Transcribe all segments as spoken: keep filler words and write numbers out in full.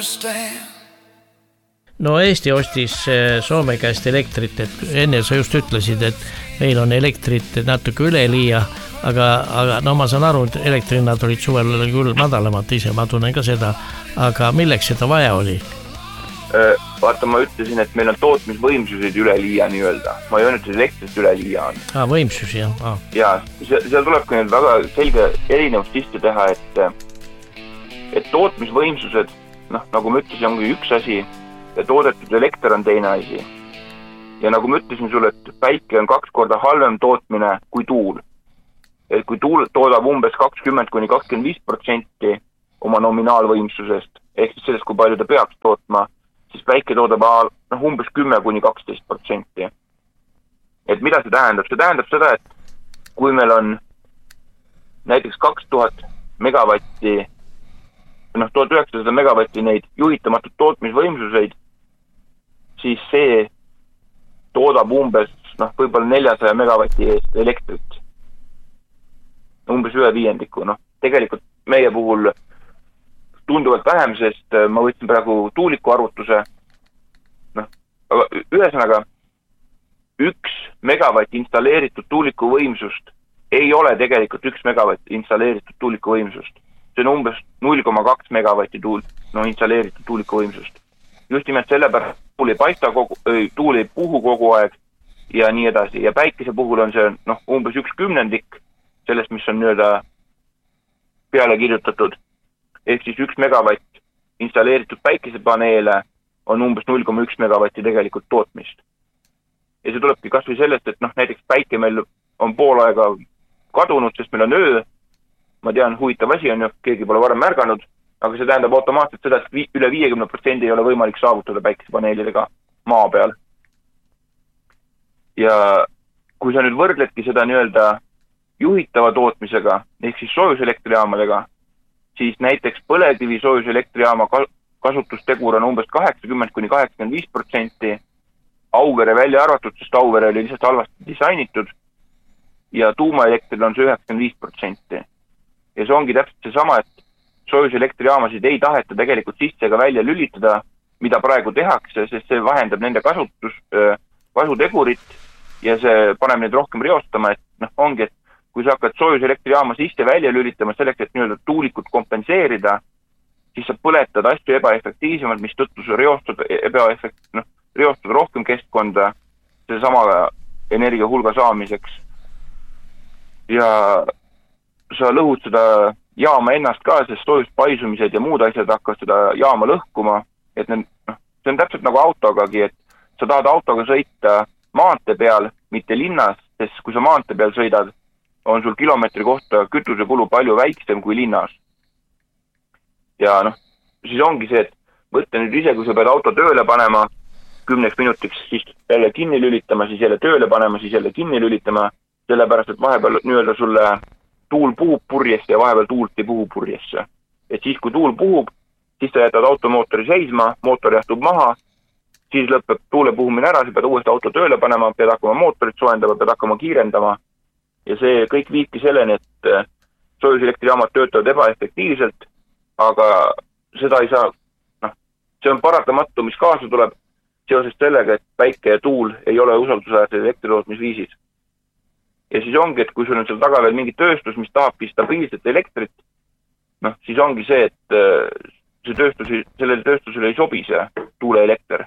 understand. No Eesti ostis Soome käest elektrit, et enne sa just ütlesid, et meil on elektrit natuke üle liia, aga, aga no ma saan aru, et elektrihinnad olid suvel küll madalamad, ise ma tunnen ka seda, aga milleks seda vaja oli? Vaata, ma ütlesin, et meil on tootmisvõimsused üle liia nii-öelda. Ma ei öelnud, et elektrit üle liia on. Ah, võimsus, jah. Ah. Ja, seal tuleb ka nüüd väga selge erinevus sisse teha, et, et tootmisvõimsused, noh, nagu ma ütlesin, ongi üks asi, ja toodetud elekter on teine asi. Ja nagu ma ütlesin sulle, et päike on kaks korda halvem tootmine kui tuul. Et kui tuul toodab umbes kakskümmend kuni kakskümmend viis protsenti oma nominaalvõimsusest, ehk siis sellest, kui palju ta peaks tootma, siis päike toodab noh, umbes kümme kuni kaksteist protsenti. Et mida see tähendab? See tähendab seda, et kui meil on näiteks kaks tuhat megavatti, noh, tuhat üheksasada megavatti neid juhitamatud tootmisvõimsuseid, siis see toodab umbes, noh, võib-olla neljasaja megavatti eest elektrit. Umbes ühe viiendiku, noh, tegelikult meie puhul tunduvalt vähem, sest ma võtsin praegu tuuliku arvutuse. Noh, aga ühesõnaga, üks megavatt installeeritud tuuliku võimsust ei ole tegelikult üks megavatt installeeritud tuuliku võimsust. See on umbes null koma kaks megavatti tuul, no, installeeritud tuuliku võimsust. Just nimelt sellepärast tuul ei paista kogu, tuul ei puhu kogu aeg ja nii edasi. Ja päikese puhul on see, noh, umbes üks kümnendik sellest, mis on nüüd peale kirjutatud. Ehk siis üks megavatt installeeritud päikesepaneele on umbes null koma üks megavatti tegelikult tootmist. Ja see tulebki kas või sellest, et noh, näiteks päike meil on pool aega kadunud, sest meil on öö. Ma tean, huvitav asi on, keegi pole varem märganud, aga see tähendab automaatselt seda, et üle viiekümne protsendi ei ole võimalik saavutada päikesepaneelidega maa peal. Ja kui sa nüüd võrdledki seda nii-öelda juhitava tootmisega, ehk siis soojuselektriaamadega, siis näiteks põlevkivi soojuselektriaama kasutustegur on umbes kaheksakümmend kuni kaheksakümmend viis protsenti, Auvere välja arvatud, sest Auvere oli lihtsalt halvasti disainitud, ja tuumaelektril on see üheksakümmend viis protsenti. Ja see ongi täpselt see sama, et soojuselektriaamasid ei taheta tegelikult sisse ega välja lülitada, mida praegu tehakse, sest see vahendab nende kasutus, kasutegurit ja see paneb neid rohkem reostama, et noh, ongi, et kui sa hakkad soojuselektriaama sisse välja lülitama selleks, et nii-öelda tuulikut kompenseerida, siis sa põletad asju ebaefektiivsemalt, mis tõttu sa reostad, ebaefekt, noh, reostad rohkem keskkonda see sama energia hulga saamiseks. Ja sa lõhud seda jaama ennast ka, sest soojuspaisumised ja muud asjad hakkavad seda jaama lõhkuma, et need, noh, see on täpselt nagu autogagi, et sa tahad autoga sõita maantee peal, mitte linnas, sest kui sa maantee peal sõidad, on sul kilomeetri kohta kütusekulu palju väiksem kui linnas. Ja noh, siis ongi see, et võtta nüüd ise, kui sa pead auto tööle panema kümneks minutiks, siis jälle kinni lülitama, siis jälle tööle panema, siis jälle kinni lülitama, sellepärast, et vahepeal nii-öelda sulle tuul puhub purjesse ja vahepeal tuult ei puhu purjesse. Et siis, kui tuul puhub, siis sa jätad automootori seisma, mootor jahtub maha, siis lõpeb tuule puhumine ära, sa pead uuesti auto tööle panema, pead hakkama mootorit soojendama, pead hakkama kiirendama. Ja see kõik viibki selleni, et soojuselektrijaamad töötavad ebaefektiivselt, aga seda ei saa, noh, see on paratamatu, mis kaasa tuleb seoses sellega, et päike ja tuul ei ole usaldusväärsed elektritootmisviisid. Ja siis ongi, et kui sul on seal taga veel mingi tööstus, mis tahabki stabiilset elektrit, noh, siis ongi see, et see tööstus, sellele tööstusele ei sobi see tuuleelekter.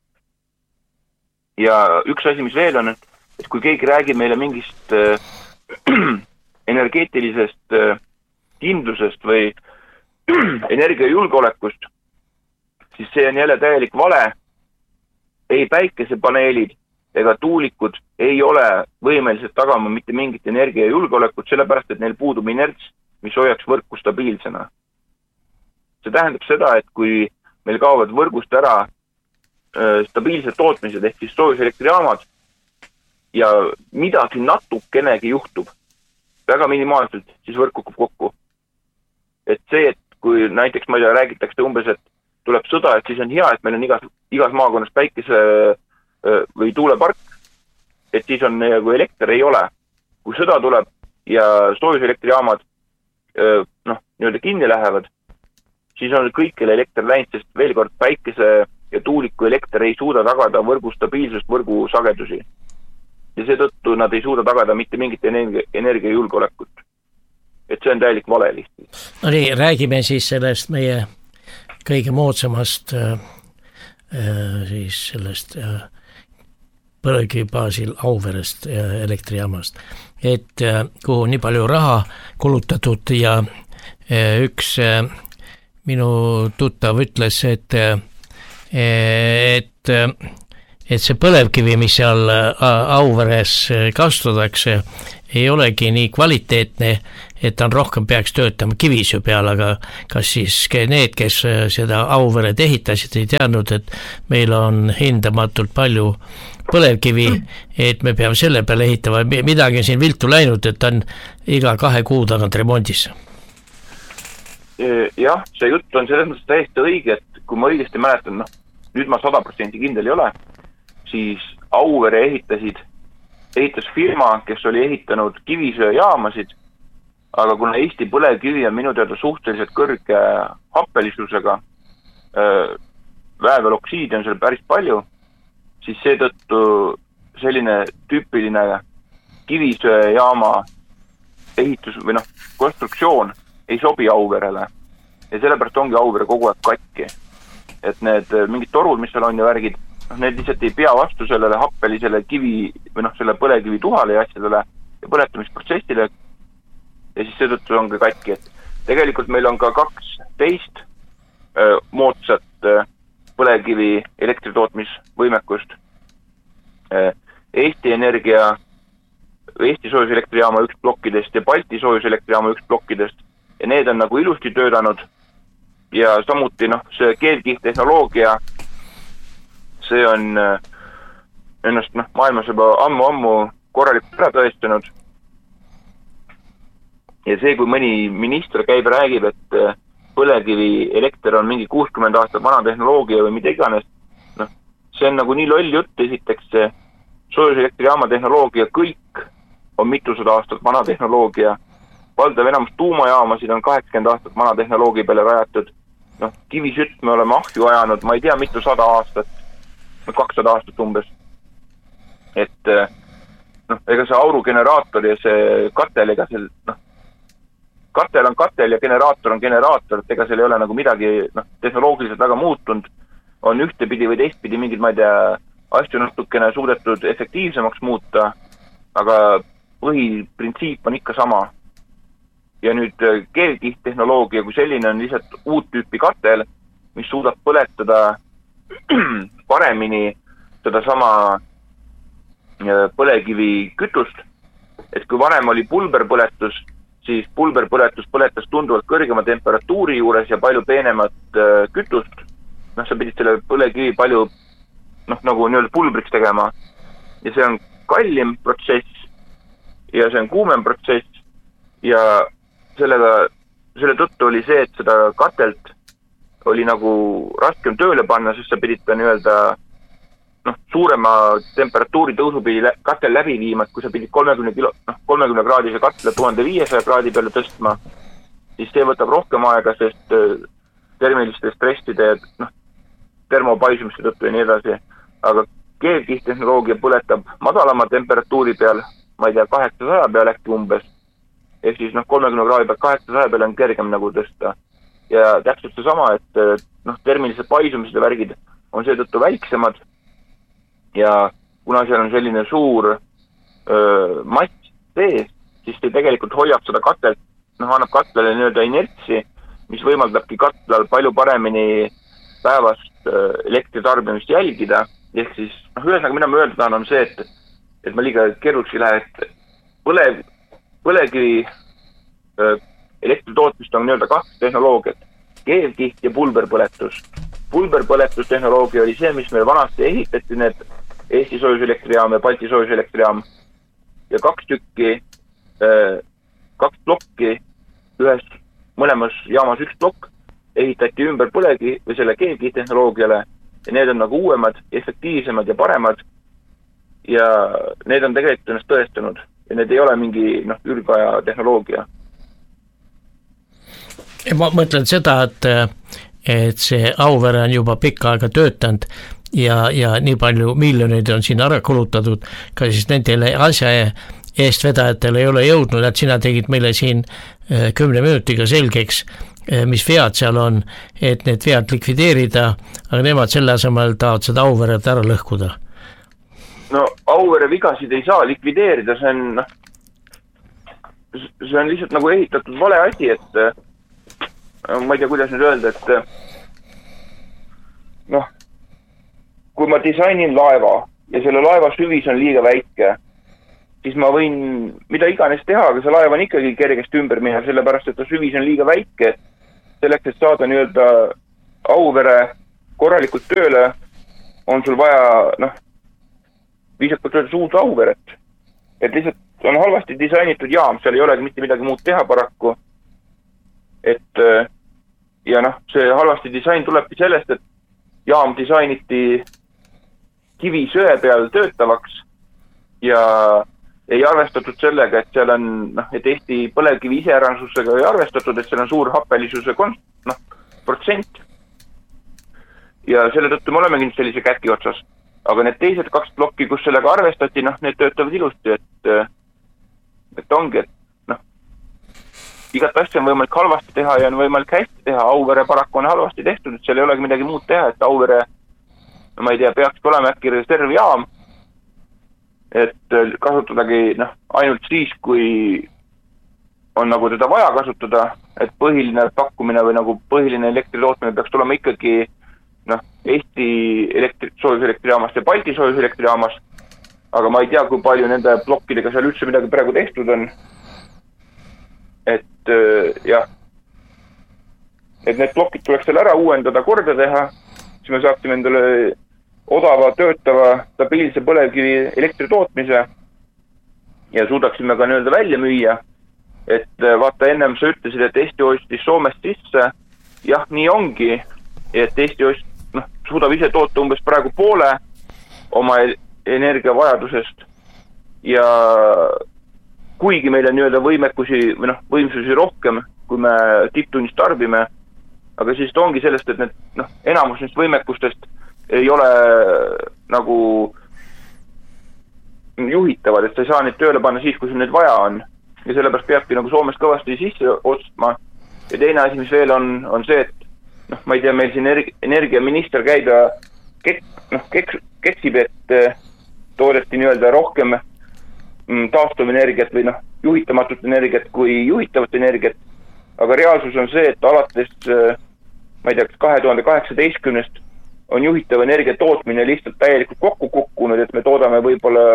Ja üks asi, mis veel on, et kui keegi räägib meile mingist äh, energeetilisest äh, kindlusest või energiajulgeolekust, siis see on jälle täielik vale. Ei päikesepaneelid ega tuulikud ei ole võimelised tagama mitte mingit energiajulgeolekut, sellepärast, et neil puudub inerts, mis hoiaks võrku stabiilsena. See tähendab seda, et kui meil kaovad võrgust ära äh, stabiilsed tootmised ehk siis soojuselektrijaamad ja midagi natukenegi juhtub, väga minimaalselt, siis võrk kukub kokku. Et see, et kui näiteks ma ei tea, räägitakse umbes, et tuleb sõda, et siis on hea, et meil on igas, igas maakonnas päikese või tuulepark, et siis on, kui elekter ei ole. Kui sõda tuleb ja soojuselektrijaamad noh, nii-öelda kinni lähevad, siis on kõikjale elekter läinud, sest veel kord päikese ja tuuliku elekter ei suuda tagada võrgu stabiilsust, võrgu sagedusi. Ja seetõttu nad ei suuda tagada mitte mingit energia, energiajulgeolekut. Et see on täielik vale lihtsalt. No nii, räägime siis sellest meie kõige moodsamast äh, siis sellest äh, põlevkivi baasil Auverest äh, elektrijaamast. Et äh, kuhu nii palju raha kulutatud ja äh, üks äh, minu tuttav ütles, et äh, et äh, et see põlevkivi, mis seal Auveres kasutatakse, ei olegi nii kvaliteetne, et ta on rohkem peaks töötama kivisöe peal, aga kas siis need, kes seda Auveret ehitasid, ei teadnud, et meil on hindamatult palju põlevkivi, et me peame selle peale ehitama, midagi on siin viltu läinud, et ta on iga kahe kuu tagant remondis. Jah, see jutt on selles mõttes täiesti õige, et kui ma õigesti mäletan, noh, nüüd ma sada protsenti kindel ei ole, siis Auvere ehitasid, ehitas firma, kes oli ehitanud kivisööjaamasid, aga kuna Eesti põlevkivi on minu teada suhteliselt kõrge happelisusega, vääveloksiidi on seal päris palju, siis seetõttu selline tüüpiline kivisööjaama ehitus või noh, konstruktsioon ei sobi Auverele. Ja sellepärast ongi Auvere kogu aeg katki. Et need mingid torud, mis seal on ja värgid, need lihtsalt ei pea vastu sellele happelisele kivi või noh, selle põlevkivi tuhale ja asjadele ja põletamisprotsessile ja siis seetõttu on ka katki, et tegelikult meil on ka kaks teist öö, moodsat öö, põlevkivi elektritootmisvõimekust. Eesti Energia, Eesti soojuselektrijaama üks plokkidest ja Balti soojuselektrijaama üks plokkidest ja need on nagu ilusti töödanud ja samuti noh, see keelkihtehnoloogia see on ennast noh, maailmas juba ammu-ammu korralikult ära tõestanud. Ja see, kui mõni minister käib ja räägib, et põlevkivi elekter on mingi kuuskümmend aastat vana tehnoloogia või mida iganes, noh, see on nagu nii loll jutt, esiteks see soojuselektrijaama tehnoloogia kõik on mitusada aastat vana tehnoloogia. Valdav enamus tuumajaamasid on kaheksakümmend aastat vana tehnoloogia peale rajatud. Noh, kivisütt me oleme ahju ajanud, ma ei tea, mitu sada aastat. kakssada aastat umbes. Et noh, ega see aurugeneraator ja see katel, ega see noh, katel on katel ja generaator on generaator, et ega seal ei ole nagu midagi noh, tehnoloogiliselt väga muutunud, on ühtepidi või teistpidi mingid, ma ei tea, asju natukene suudetud efektiivsemaks muuta, aga põhiprintsiip on ikka sama. Ja nüüd keelkihtehnoloogia, kui selline on lihtsalt uut tüüpi katel, mis suudab põletada paremini seda sama põlevkivi kütust, et kui varem oli pulberpõletus, siis pulberpõletus põletas tunduvalt kõrgema temperatuuri juures ja palju peenemat kütust. Noh, sa pidid selle põlevkivi palju noh, nagu nii-öelda pulbriks tegema ja see on kallim protsess ja see on kuumem protsess ja sellega, selle tõttu oli see, et seda katelt oli nagu raskem tööle panna, sest sa pidid ta nii-öelda noh, suurema temperatuuri tõusu pidi katel läbi viima, et kui sa pidid kolmekümne kilo, noh, kolmekümne kraadise katle tuhande viiesaja kraadi peale tõstma, siis see võtab rohkem aega, sest termiliste stresside ja noh, termopaisumiste tõttu ja nii edasi. Aga keelkihtehnoloogia põletab madalama temperatuuri peal, ma ei tea, kaheksasaja peal äkki umbes, ehk siis noh, kolmekümne kraadi peal kaheksasaja peal on kergem nagu tõsta. Ja täpselt see sama, et noh, termilised paisumised ja värgid on seetõttu väiksemad ja kuna seal on selline suur öö, mass sees, siis see tegelikult hoiab seda katelt, noh, annab katlale nii-öelda inertsi, mis võimaldabki katlal palju paremini päevast öö, elektritarbimist jälgida, ehk siis noh, ühesõnaga, mida ma öelda tahan, on see, et, et ma liiga keeruks ei lähe, et põlev, põlevkivi öö, elektritootmist on nii-öelda kaks tehnoloogiat, keelkiht ja pulberpõletus. Pulberpõletustehnoloogia oli see, mis meil vanasti ehitati, need Eesti soojuselektrijaam ja Balti soojuselektrijaam ja kaks tükki, kaks plokki, ühes mõlemas jaamas üks plokk ehitati ümber põlegi või selle keelkihtehnoloogiale ja need on nagu uuemad, efektiivsemad ja paremad ja need on tegelikult ennast tõestanud ja need ei ole mingi noh, ülgaja tehnoloogia. Ma mõtlen seda, et, et see Auvere on juba pikka aega töötanud ja, ja nii palju miljoneid on siin ära kulutatud, ka siis nendele asja eestvedajatele ei ole jõudnud, et sina tegid meile siin kümne minutiga selgeks, mis vead seal on, et need vead likvideerida, aga nemad selle asemel tahavad seda Auveret ära lõhkuda. No Auvere vigasid ei saa likvideerida, see on, see on lihtsalt nagu ehitatud vale asi, et ma ei tea, kuidas nüüd öelda, et noh, kui ma disainin laeva ja selle laeva süvis on liiga väike, siis ma võin mida iganes teha, aga see laev on ikkagi kergesti ümber minna, sellepärast, et ta süvis on liiga väike. Selleks, et saada nii-öelda Auvere korralikult tööle, on sul vaja, noh, viisakalt öeldes uut Auveret. Et lihtsalt on halvasti disainitud jaam, seal ei olegi mitte midagi muud teha paraku. Et ja noh, see halvasti disain tulebki sellest, et jaam disainiti kivisöe peal töötavaks ja ei arvestatud sellega, et seal on, noh, et Eesti põlevkivi iseäransusega ei arvestatud, et seal on suur happelisuse konst, noh, protsent. Ja selle tõttu me olemegi nüüd sellise käki otsas. Aga need teised kaks plokki, kus sellega arvestati, noh, need töötavad ilusti, et, et ongi, et, noh, igat asja on võimalik halvasti teha ja on võimalik hästi teha. Auvere paraku on halvasti tehtud, et seal ei olegi midagi muud teha, et Auvere, ma ei tea, peaks olema äkki reservjaam, et kasutadagi, noh, ainult siis, kui on nagu teda vaja kasutada, et põhiline pakkumine või nagu põhiline elektritootmine peaks tulema ikkagi, noh, Eesti elektri, soojuselektrijaamast ja Balti soojuselektrijaamast, aga ma ei tea, kui palju nende plokkidega seal üldse midagi praegu tehtud on. Et jah, et need plokid tuleks seal ära uuendada, korda teha, siis me saaksime endale odava, töötava, stabiilse põlevkivi elektri tootmise ja suudaksime ka nii-öelda välja müüa. Et vaata, ennem sa ütlesid, et Eesti ostis Soomest sisse. Jah, nii ongi, et Eesti ost, noh, suudab ise toota umbes praegu poole oma energiavajadusest ja kuigi meil on nii-öelda võimekusi või noh, võimsusi rohkem, kui me tipptunnist tarbime, aga siis ongi sellest, et need, noh, enamus neist võimekustest ei ole nagu juhitavad, et sa ei saa neid tööle panna siis, kui sul neid vaja on. Ja sellepärast peabki nagu Soomes kõvasti sisse ostma. Ja teine asi, mis veel on, on see, et noh, ma ei tea, meil siin energiaminister käib ja kek, noh, kek, keksib, et toodeti nii-öelda rohkem taastuvenergiat või noh, juhitamatut energiat kui juhitavat energiat. Aga reaalsus on see, et alates, ma ei tea, kahe tuhande kaheksateistkümnest on juhitav energia tootmine lihtsalt täielikult kokku kukkunud, et me toodame võib-olla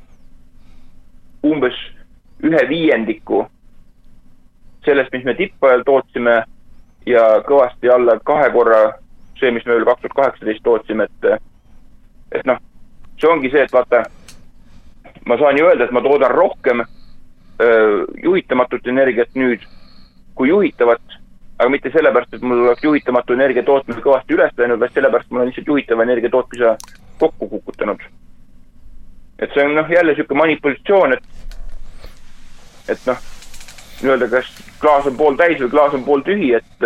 umbes ühe viiendiku sellest, mis me tippajal tootsime ja kõvasti alla kahe korra see, mis me veel kaks tuhat kaheksateist tootsime, et, et noh, see ongi see, et vaata, ma saan ju öelda, et ma toodan rohkem öö, juhitamatut energiat nüüd kui juhitavat, aga mitte sellepärast, et mul oleks juhitamatu energia tootmise kõvasti üles läinud, vaid sellepärast, et mul on lihtsalt juhitava energia tootmise kokku kukutanud. Et see on noh, jälle siuke manipulatsioon, et, et noh, nii-öelda kas klaas on pool täis või klaas on pool tühi, et,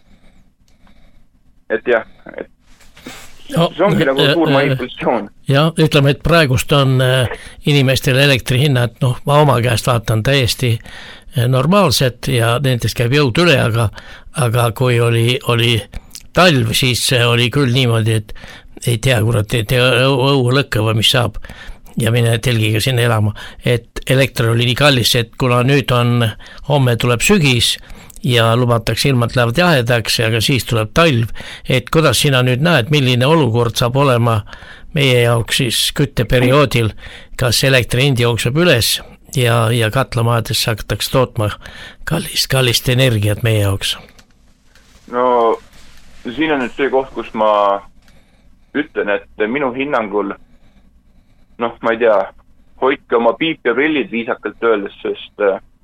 et jah, et no, see ongi nagu suur manipulatsioon. Ja ütleme, et praegust on inimestele elektrihinnad, noh, ma oma käest vaatan täiesti normaalset ja nendest käib jõud üle, aga, aga kui oli, oli talv, siis oli küll niimoodi, et ei tea, kurat, ei tea õue lõkke või mis saab ja mine telgiga sinna elama, et elekter oli nii kallis, et kuna nüüd on, homme tuleb sügis ja lubatakse ilmad lähevad jahedaks, aga siis tuleb talv, et kuidas sina nüüd näed, milline olukord saab olema meie jaoks siis kütteperioodil, kas elektri hind jookseb üles ja, ja katlamajades hakatakse tootma kallist, kallist energiat meie jaoks? No siin on nüüd see koht, kus ma ütlen, et minu hinnangul noh, ma ei tea, hoidke oma piip ja prillid viisakalt öeldes, sest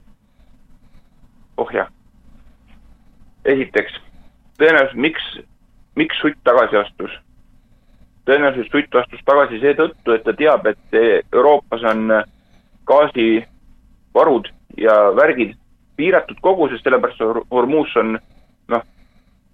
oh jah. Esiteks, tõenäoliselt miks, miks Sutt tagasi astus? Tõenäoliselt Sutt astus tagasi seetõttu, et ta teab, et Euroopas on gaasivarud ja värgid piiratud koguses, sellepärast Hormuz on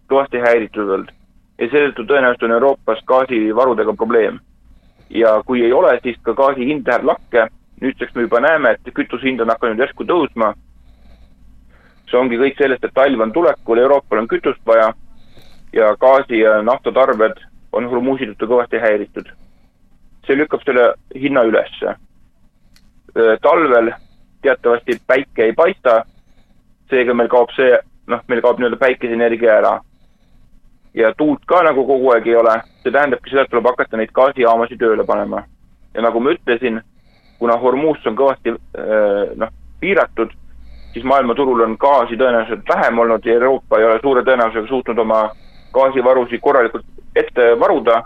kõvasti häiritud olnud ja seetõttu tõenäoliselt on Euroopas gaasivarudega probleem. Ja kui ei ole, siis ka gaasi hind läheb lakke. Nüüdseks me juba näeme, et kütuse hind on hakanud järsku tõusma. See ongi kõik sellest, et talv on tulekul, Euroopal on kütust vaja ja gaasi ja naftatarved on Hormuzi tõttu kõvasti häiritud. See lükkab selle hinna ülesse. Talvel teatavasti päike ei paista, seega meil kaob see, noh, meil kaob nii-öelda päikeseenergia ära. Ja tuult ka nagu kogu aeg ei ole, see tähendabki seda, et tuleb hakata neid gaasijaamasi tööle panema. Ja nagu ma ütlesin, kuna Hormuz on kõvasti noh, piiratud, siis maailmaturul on gaasi tõenäoliselt vähem olnud ja Euroopa ei ole suure tõenäosusega suutnud oma gaasivarusi korralikult ette varuda